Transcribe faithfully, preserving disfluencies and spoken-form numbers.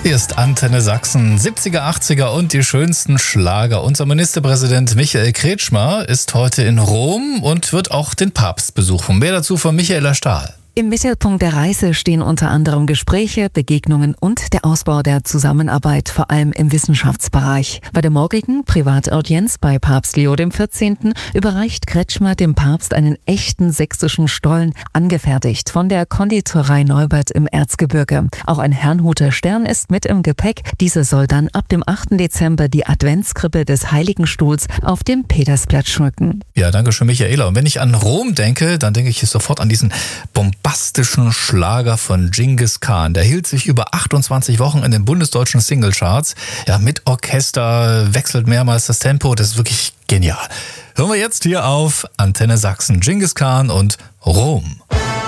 Hier ist Antenne Sachsen, siebziger, achtziger und die schönsten Schlager. Unser Ministerpräsident Michael Kretschmer ist heute in Rom und wird auch den Papst besuchen. Mehr dazu von Michaela Stahl. Im Mittelpunkt der Reise stehen unter anderem Gespräche, Begegnungen und der Ausbau der Zusammenarbeit, vor allem im Wissenschaftsbereich. Bei der morgigen Privataudienz bei Papst Leo der vierzehnten. überreicht Kretschmer dem Papst einen echten sächsischen Stollen, angefertigt von der Konditorei Neubert im Erzgebirge. Auch ein Herrnhuter Stern ist mit im Gepäck. Diese soll dann ab dem achten Dezember die Adventskrippe des Heiligenstuhls auf dem Petersplatz schmücken. Ja, danke schön, Michaela. Und wenn ich an Rom denke, dann denke ich sofort an diesen bombastischen Schlager von Dschingis Khan. Der hielt sich über achtundzwanzig Wochen in den bundesdeutschen Singlecharts. Ja, mit Orchester, wechselt mehrmals das Tempo. Das ist wirklich genial. Hören wir jetzt hier auf Antenne Sachsen. Dschingis Khan und Rom.